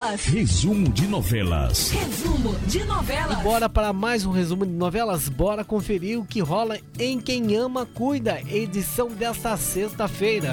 novelas. Resumo de novelas. Resumo de novelas. E bora para mais um resumo de novelas. Bora conferir o que rola em Quem Ama Cuida, edição desta sexta-feira.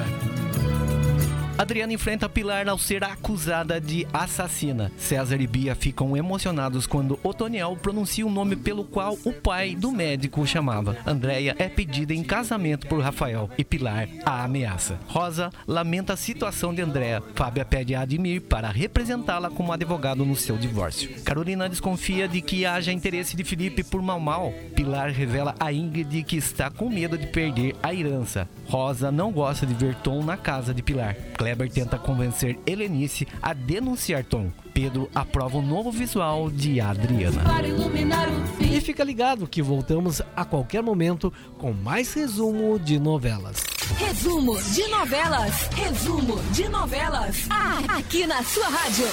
Adriana enfrenta Pilar ao ser acusada de assassina. César e Bia ficam emocionados quando Otoniel pronuncia o nome pelo qual o pai do médico o chamava. Andréia é pedida em casamento por Rafael e Pilar a ameaça. Rosa lamenta a situação de Andréia. Fábia pede a Admir para representá-la como advogado no seu divórcio. Carolina desconfia de que haja interesse de Felipe por Mau. Pilar revela a Ingrid que está com medo de perder a herança. Rosa não gosta de ver Tom na casa de Pilar. Kleber tenta convencer Helenice a denunciar Tom. Pedro aprova o novo visual de Adriana. E fica ligado que voltamos a qualquer momento com mais resumo de novelas. Resumo de novelas. Resumo de novelas. Aqui na sua rádio.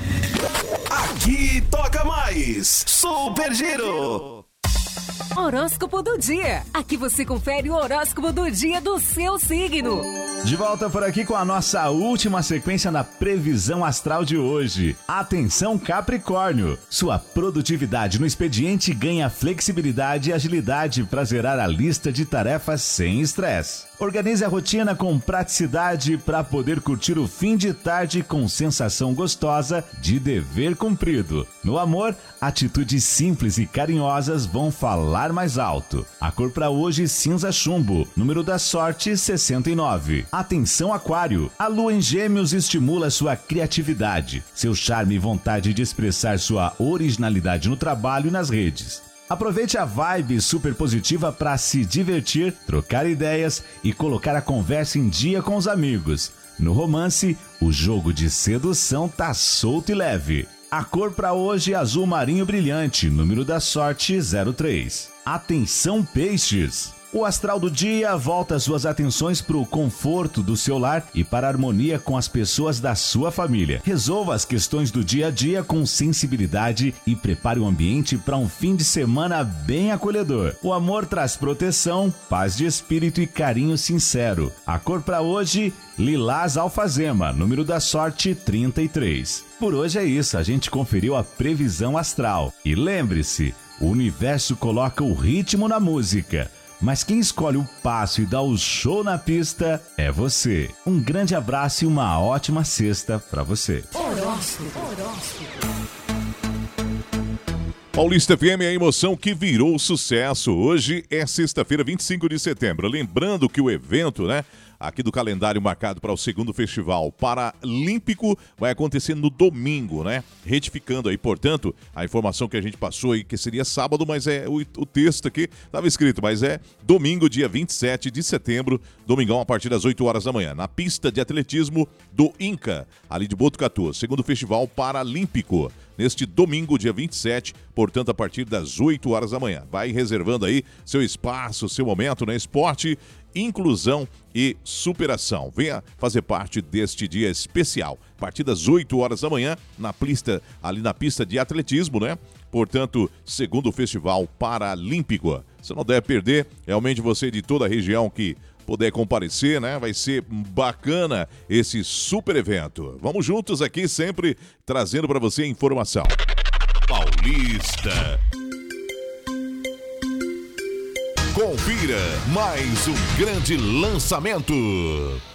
Aqui toca mais Super Giro. Horóscopo do dia. Aqui você confere o horóscopo do dia do seu signo. De volta por aqui com a nossa última sequência da previsão astral de hoje. Atenção, Capricórnio! Sua produtividade no expediente ganha flexibilidade e agilidade para zerar a lista de tarefas sem estresse. Organize a rotina com praticidade para poder curtir o fim de tarde com sensação gostosa de dever cumprido. No amor, atitudes simples e carinhosas vão falar mais alto. A cor para hoje, cinza chumbo. Número da sorte, 69. Atenção, Aquário! A lua em Gêmeos estimula sua criatividade, seu charme e vontade de expressar sua originalidade no trabalho e nas redes. Aproveite a vibe super positiva para se divertir, trocar ideias e colocar a conversa em dia com os amigos. No romance, o jogo de sedução tá solto e leve. A cor para hoje, azul marinho brilhante, número da sorte 03. Atenção, Peixes! O astral do dia volta suas atenções para o conforto do seu lar e para a harmonia com as pessoas da sua família. Resolva as questões do dia a dia com sensibilidade e prepare o ambiente para um fim de semana bem acolhedor. O amor traz proteção, paz de espírito e carinho sincero. A cor para hoje, lilás alfazema, número da sorte 33. Por hoje é isso, a gente conferiu a previsão astral. E lembre-se, o universo coloca o ritmo na música. Mas quem escolhe o passo e dá o show na pista é você. Um grande abraço e uma ótima sexta pra você. Paulista FM é a emoção que virou sucesso. Hoje é sexta-feira, 25 de setembro. Lembrando que o evento, aqui do calendário marcado para o segundo Festival Paralímpico vai acontecer no domingo, Retificando aí, portanto, a informação que a gente passou aí, que seria sábado, mas o texto aqui estava escrito, mas é domingo, dia 27 de setembro, domingão, a partir das 8 horas da manhã, na pista de atletismo do INCA, ali de Botucatu, segundo Festival Paralímpico. Neste domingo, dia 27, portanto, a partir das 8 horas da manhã. Vai reservando aí seu espaço, seu momento, esporte, inclusão e superação. Venha fazer parte deste dia especial. A partir das 8 horas da manhã, ali na pista de atletismo, Portanto, segundo o Festival Paralímpico. Você não deve perder, realmente você de toda a região que puder comparecer, vai ser bacana esse super evento. Vamos juntos aqui sempre trazendo para você a informação. Paulista. Confira mais um grande lançamento.